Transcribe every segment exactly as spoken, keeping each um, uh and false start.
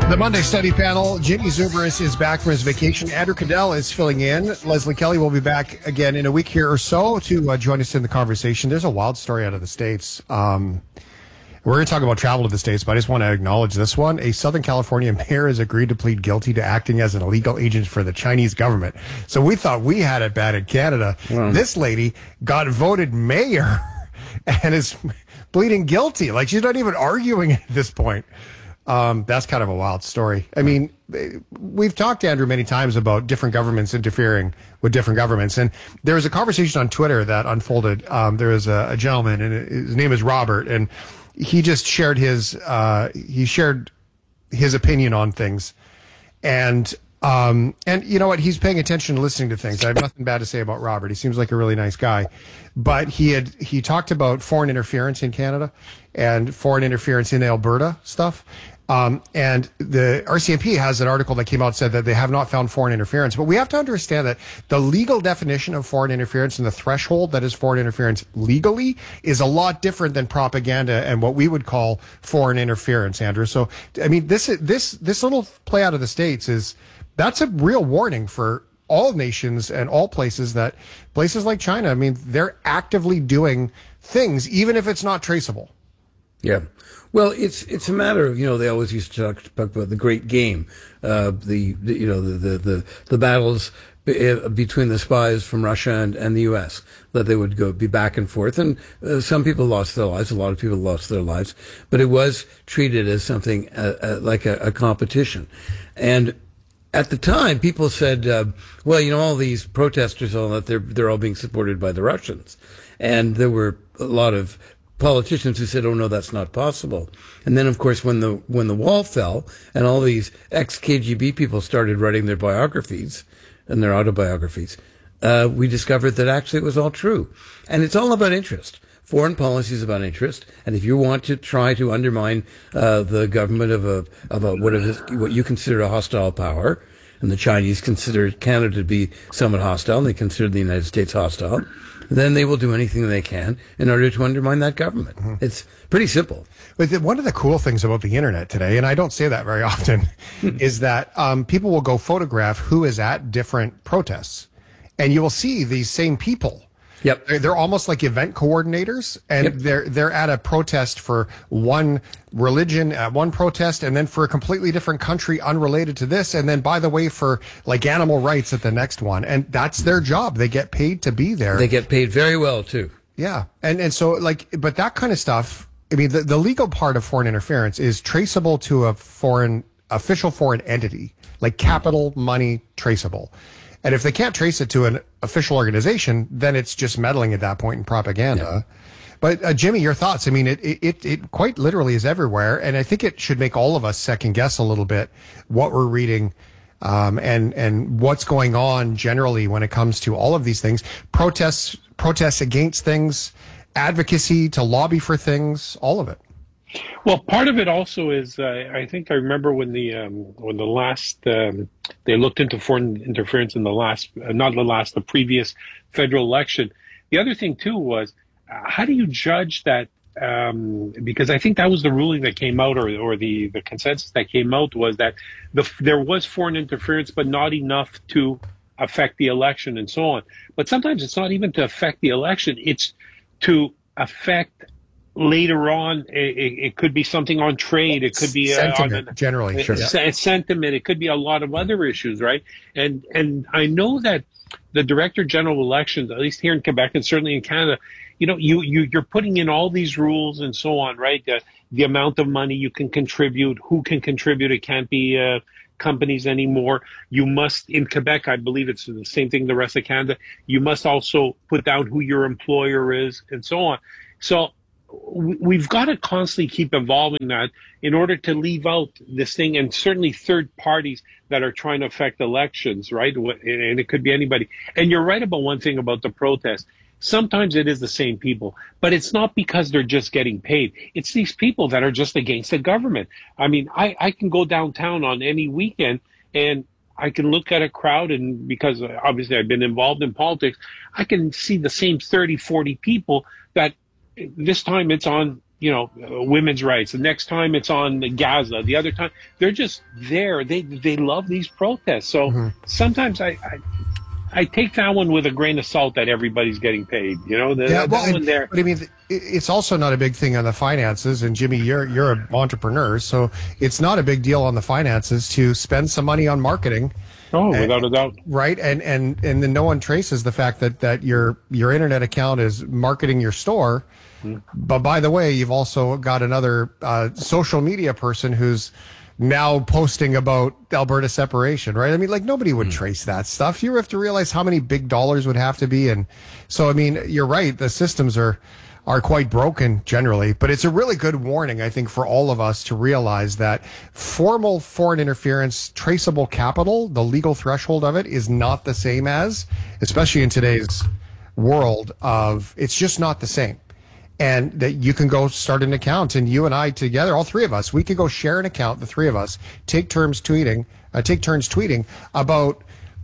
The Monday study panel, Jimmy Zuberis is back from his vacation. Andrew Cadell is filling in. Leslie Kelly will be back again in a week here or so to uh, join us in the conversation. There's a wild story out of the States. Um, we're going to talk about travel to the States, but I just want to acknowledge this one. A Southern California mayor has agreed to plead guilty to acting as an illegal agent for the Chinese government. So we thought we had it bad in Canada. Mm. This lady got voted mayor and is pleading guilty. Like, she's not even arguing at this point. Um, that's kind of a wild story. I mean, we've talked to Andrew many times about different governments interfering with different governments. And there was a conversation on Twitter that unfolded. Um, there was a, a gentleman, and his name is Robert, and he just shared his, uh, he shared his opinion on things. And, um, and you know what? He's paying attention and listening to things. I have nothing bad to say about Robert. He seems like a really nice guy. But he had, he talked about foreign interference in Canada and foreign interference in Alberta stuff. Um, and the R C M P has an article that came out said that they have not found foreign interference. But we have to understand that the legal definition of foreign interference and the threshold that is foreign interference legally is a lot different than propaganda and what we would call foreign interference, Andrew. So, I mean, this this this little play out of the States is that's a real warning for all nations and all places, that places like China, I mean, they're actively doing things, even if it's not traceable. Yeah. Well, it's it's a matter of, you know, they always used to talk, talk about the great game, uh, the, the, you know, the, the, the, the battles be, uh, between the spies from Russia and, and the U S, that they would go be back and forth. And uh, some people lost their lives. A lot of people lost their lives. But it was treated as something uh, uh, like a, a competition. And at the time, people said, uh, well, you know, all these protesters, all that, they're, they're all being supported by the Russians. And there were a lot of politicians who said, oh, no, that's not possible. And then, of course, when the when the wall fell and all these ex-K G B people started writing their biographies and their autobiographies, uh, we discovered that actually it was all true. And it's all about interest. Foreign policy is about interest. And if you want to try to undermine uh, the government of a of a what, is, what you consider a hostile power, and the Chinese consider Canada to be somewhat hostile, and they consider the United States hostile, then they will do anything they can in order to undermine that government. Mm-hmm. It's pretty simple. But the, one of the cool things about the internet today, and I don't say that very often, is that um, people will go photograph who is at different protests, and you will see these same people. Yep. They're, they're almost like event coordinators, and yep. they're they're at a protest for one religion at one protest, and then for a completely different country unrelated to this, and then, by the way, for like animal rights at the next one. And that's their job. They get paid to be there. They get paid very well too. Yeah. And and so like, but that kind of stuff, I mean, the, the legal part of foreign interference is traceable to a foreign, official foreign entity, like capital money traceable. And if they can't trace it to an official organization, then it's just meddling at that point in propaganda. Yeah. But uh, Jimmy, your thoughts? I mean, it, it it quite literally is everywhere, and I think it should make all of us second guess a little bit what we're reading, um, and and what's going on generally when it comes to all of these things: protests, protests against things, advocacy to lobby for things, all of it. Well, part of it also is, uh, I think I remember when the um, when the last um, they looked into foreign interference in the last, uh, not the last, the previous federal election. The other thing too was, uh, how do you judge that? Um, because I think that was the ruling that came out, or or the the consensus that came out was that the there was foreign interference, but not enough to affect the election and so on. But sometimes it's not even to affect the election; it's to affect. Later on, it, it could be something on trade. It could be uh, sentiment, on the, generally, sure. Yeah. Sentiment. It could be a lot of other issues, right? And and I know that the Director General of Elections, at least here in Quebec and certainly in Canada, you know, you you you're putting in all these rules and so on, right? The, the amount of money you can contribute, who can contribute. It can't be uh, companies anymore. You must, in Quebec, I believe it's the same thing the rest of Canada. You must also put down who your employer is and so on. So. We've got to constantly keep evolving that in order to leave out this thing, and certainly third parties that are trying to affect elections, right? And it could be anybody. And you're right about one thing about the protest. Sometimes it is the same people, but it's not because they're just getting paid. It's these people that are just against the government. I mean, I, I can go downtown on any weekend and I can look at a crowd, and because obviously I've been involved in politics, I can see the same thirty, forty people that this time it's on you know, uh, women's rights. The next time it's on Gaza. The other time they're just there. They they love these protests. So mm-hmm. sometimes I, I I take that one with a grain of salt that everybody's getting paid. You know, the, yeah, that well, one and, there. But I mean, it's also not a big thing on the finances. And Jimmy, you're you're an entrepreneur, so it's not a big deal on the finances to spend some money on marketing. Oh, and, without a doubt. Right, and and and then no one traces the fact that that your your internet account is marketing your store. Mm. But by the way, you've also got another uh, social media person who's now posting about Alberta separation, right? I mean, like nobody would mm. trace that stuff. You have to realize how many big dollars would have to be. And so, I mean, you're right. The systems are, are quite broken generally, but it's a really good warning, I think, for all of us to realize that formal foreign interference, traceable capital, the legal threshold of it is not the same as, especially in today's world of, it's just not the same. And that you can go start an account, and you and I together, all three of us, we could go share an account, the three of us, take turns tweeting, uh, take turns tweeting about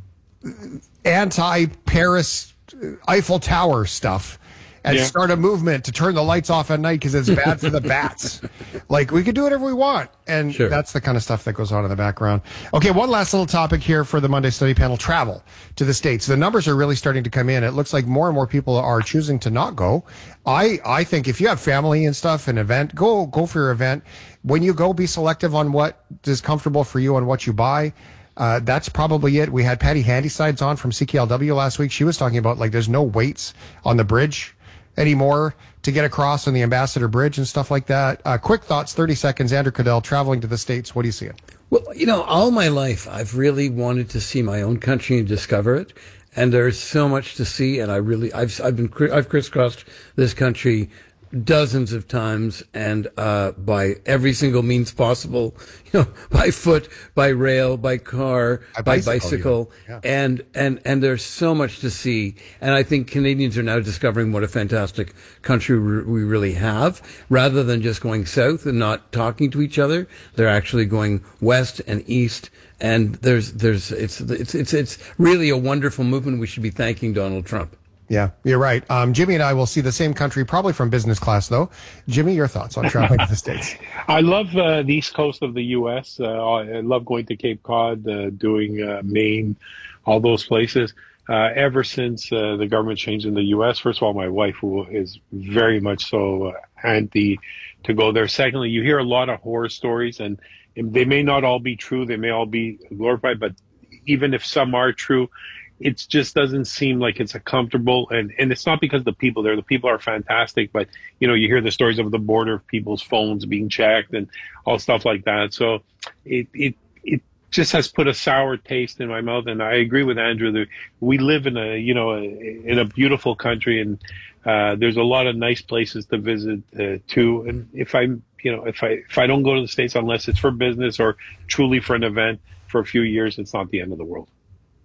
anti-Paris Eiffel Tower stuff, and yeah. start a movement to turn the lights off at night because it's bad for the bats. Like, we could do whatever we want. And sure. that's the kind of stuff that goes on in the background. Okay, one last little topic here for the Monday Study Panel, travel to the States. The numbers are really starting to come in. It looks like more and more people are choosing to not go. I, I think if you have family and stuff, an event, go go for your event. When you go, be selective on what is comfortable for you and what you buy. Uh, that's probably it. We had Patty Handysides on from C K L W last week. She was talking about, like, there's no waits on the bridge anymore to get across on the Ambassador Bridge and stuff like that. Uh, quick thoughts, thirty seconds. Andrew Cadell, traveling to the States. What do you see? Well, you know, all my life, I've really wanted to see my own country and discover it. And there's so much to see. And I really, I've, I've been, I've crisscrossed this country dozens of times, and uh by every single means possible, you know, by foot, by rail, by car, by, by bicycle, bicycle. Yeah. and and and there's so much to see. And I think Canadians are now discovering what a fantastic country we really have. Rather than just going south and not talking to each other, they're actually going west and east. And there's there's it's it's it's it's really a wonderful movement. We should be thanking Donald Trump. Yeah, you're right. Um, Jimmy and I will see the same country, probably from business class, though. Jimmy, your thoughts on traveling to the States? I love uh, the east coast of the U S. Uh, I love going to Cape Cod, uh, doing uh, Maine, all those places. Uh, ever since uh, the government changed in the U S, first of all, my wife, who is very much so uh, anti to go there. Secondly, you hear a lot of horror stories, and, and they may not all be true. They may all be glorified, but even if some are true, it just doesn't seem like it's a comfortable, and, and it's not because the people there, the people are fantastic, but, you know, you hear the stories of the border, people's phones being checked and all stuff like that. So it, it, it just has put a sour taste in my mouth. And I agree with Andrew that we live in a, you know, a, in a beautiful country, and uh, there's a lot of nice places to visit uh, too. And if I'm, you know, if I, if I don't go to the States, unless it's for business or truly for an event for a few years, it's not the end of the world.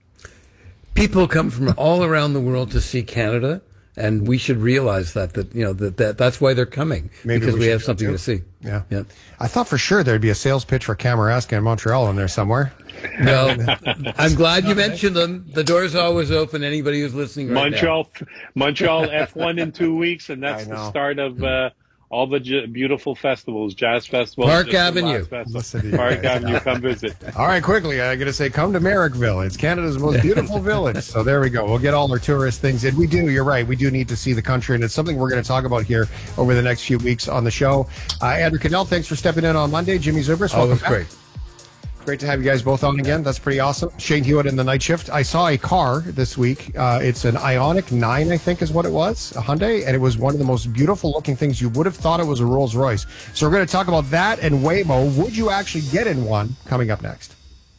People come from all around the world to see Canada, and we should realize that, that you know, that, that that's why they're coming, Maybe because we, we have something too. to see. Yeah. yeah. I thought for sure there'd be a sales pitch for Kamouraska in Montreal in there somewhere. No, I'm glad you mentioned them. The door's always open. Anybody who's listening right Montreal, now. Montreal F one in two weeks, and that's the start of uh, all the j- beautiful festivals, jazz festivals. Park Avenue. Festival. Park Avenue, come visit. All right, quickly, I'm going to say come to Merrickville. It's Canada's most beautiful village. So there we go. We'll get all our tourist things in. We do, you're right, we do need to see the country, and it's something we're going to talk about here over the next few weeks on the show. Uh, Andrew Cadell, thanks for stepping in on Monday. Jimmy Zubris, welcome oh, that's back. Great. Great to have you guys both on again. That's pretty awesome. Shane Hewitt in the night shift. I saw a car this week. Uh, it's an Ioniq nine, I think is what it was, a Hyundai, and it was one of the most beautiful looking things. You would have thought it was a Rolls Royce. So we're going to talk about that and Waymo. Would you actually get in one? Coming up next.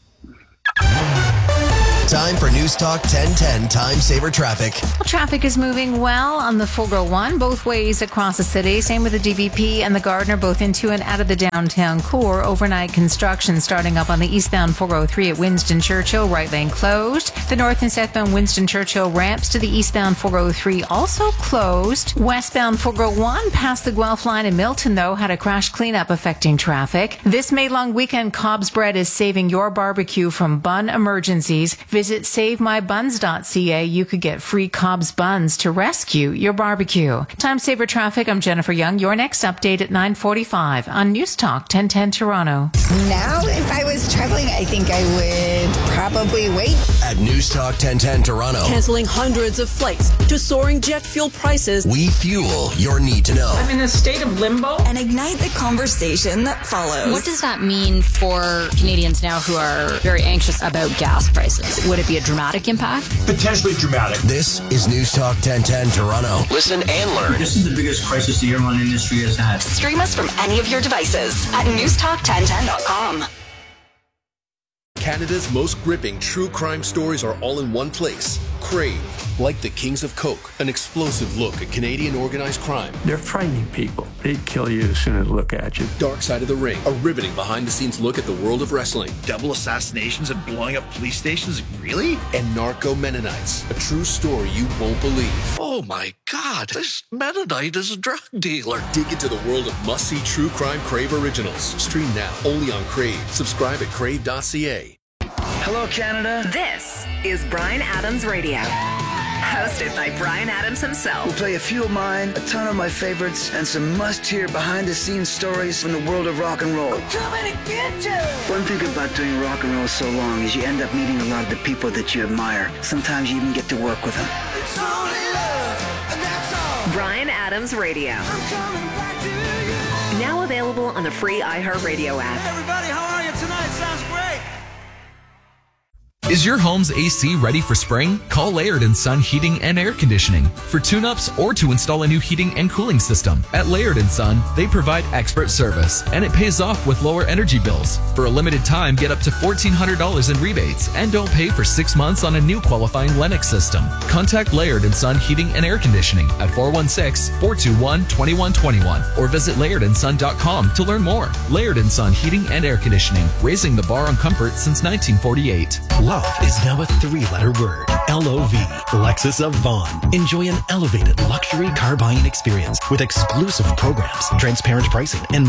Time for News Talk ten ten Time Saver Traffic. Well, traffic is moving well on the four oh one, both ways across the city. Same with the D V P and the Gardner, both into and out of the downtown core. Overnight construction starting up on the eastbound four oh three at Winston Churchill, right lane closed. The north and southbound Winston Churchill ramps to the eastbound four oh three also closed. Westbound four oh one past the Guelph line in Milton, though, had a crash cleanup affecting traffic. This May long weekend, Cobb's Bread is saving your barbecue from bun emergencies. visit save my buns dot c a. You could get free Cobb's buns to rescue your barbecue. Time saver traffic. I'm Jennifer Young. Your next update at nine forty-five on News Talk ten ten Toronto. Now, if I was traveling, I think I would probably wait. At News Talk ten ten Toronto, canceling hundreds of flights to soaring jet fuel prices. We fuel your need to know. I'm in a state of limbo. And ignite the conversation that follows. What does that mean for Canadians now who are very anxious about gas prices? Would it be a dramatic impact? Potentially dramatic. This is News Talk ten ten Toronto. Listen and learn. This is the biggest crisis the airline industry has had. Stream us from any of your devices at news talk ten ten dot com. Canada's most gripping true crime stories are all in one place. Crave. Like the Kings of Coke, an explosive look at Canadian organized crime. They're frightening people. They'd kill you as soon as they look at you. Dark Side of the Ring, a riveting behind-the-scenes look at the world of wrestling. Double assassinations and blowing up police stations? Really? And Narco Mennonites, a true story you won't believe. Oh my God, this Mennonite is a drug dealer. Dig into the world of must-see true crime Crave originals. Stream now, only on Crave. Subscribe at crave dot c a. Hello, Canada. This is Bryan Adams Radio. Hosted by Bryan Adams himself. We'll play a few of mine, a ton of my favorites, and some must-hear behind-the-scenes stories from the world of rock and roll. I'm coming to get you! One thing about doing rock and roll so long is you end up meeting a lot of the people that you admire. Sometimes you even get to work with them. It's only love, and that's all. Bryan Adams Radio. I'm coming back to you. Now available on the free iHeartRadio app. Hey everybody, how are you tonight? Sounds great. Is your home's A C ready for spring? Call Laird and Son Heating and Air Conditioning for tune-ups or to install a new heating and cooling system. At Laird and Son, they provide expert service, and it pays off with lower energy bills. For a limited time, get up to fourteen hundred dollars in rebates and don't pay for six months on a new qualifying Lennox system. Contact Laird and Son Heating and Air Conditioning at four one six, four two one, two one two one or visit laird and son dot com to learn more. Laird and Son Heating and Air Conditioning, raising the bar on comfort since nineteen forty-eight. Love is now a three-letter word. L O V. Lexus of Vaughan. Enjoy an elevated luxury car buying experience with exclusive programs, transparent pricing, and